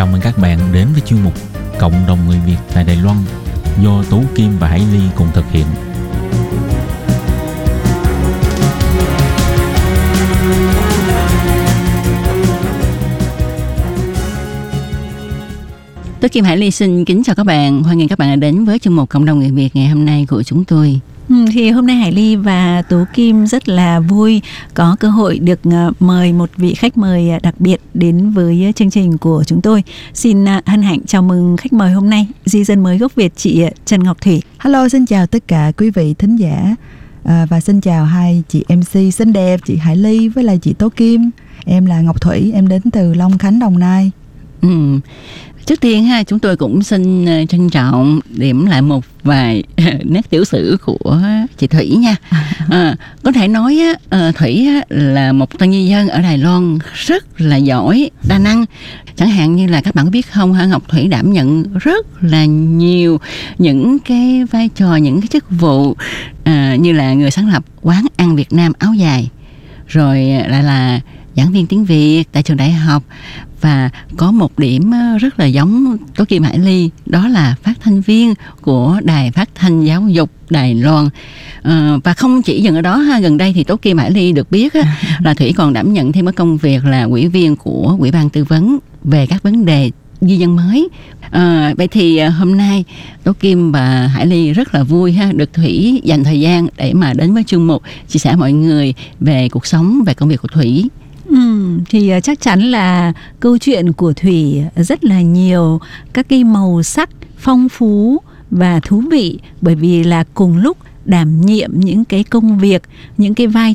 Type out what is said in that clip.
Chào mừng các bạn đến với chuyên mục Cộng đồng người Việt tại Đài Loan do Tú Kim và Hải Ly cùng thực hiện. Tú Kim, Hải Ly xin kính chào các bạn. Hoan nghênh các bạn đã đến với chuyên mục Cộng đồng người Việt ngày hôm nay của chúng tôi. Thì hôm nay Hải Ly và Tú Kim rất là vui có cơ hội được mời một vị khách mời đặc biệt đến với chương trình của chúng tôi. Xin hân hạnh chào mừng khách mời hôm nay, di dân mới gốc Việt chị Trần Ngọc Thủy. Hello, xin chào tất cả quý vị thính giả và xin chào hai chị MC xinh đẹp, chị Hải Ly với lại chị Tố Kim. Em là Ngọc Thủy, em đến từ Long Khánh, Đồng Nai. Trước tiên chúng tôi cũng xin trân trọng điểm lại một vài nét tiểu sử của chị Thủy nha. Có thể nói Thủy là một tân di dân ở Đài Loan rất là giỏi, đa năng. Chẳng hạn như là các bạn có biết không, Ngọc Thủy đảm nhận rất là nhiều những cái vai trò, những cái chức vụ như là người sáng lập quán ăn Việt Nam áo dài, rồi lại là giảng viên tiếng Việt tại trường đại học, và có một điểm rất là giống Tố Kim, Hải Ly, đó là phát thanh viên của Đài Phát thanh Giáo dục Đài Loan. Và không chỉ dừng ở đó, gần đây thì Tố Kim, Hải Ly được biết là Thủy còn đảm nhận thêm cái công việc là ủy viên của Ủy ban tư vấn về các vấn đề di dân mới. Vậy thì hôm nay Tố Kim và Hải Ly rất là vui được Thủy dành thời gian để mà đến với chương mục chia sẻ mọi người về cuộc sống, về công việc của Thủy. Thì chắc chắn là câu chuyện của Thủy rất là nhiều các cái màu sắc phong phú và thú vị, bởi vì là cùng lúc đảm nhiệm những cái công việc, những cái vai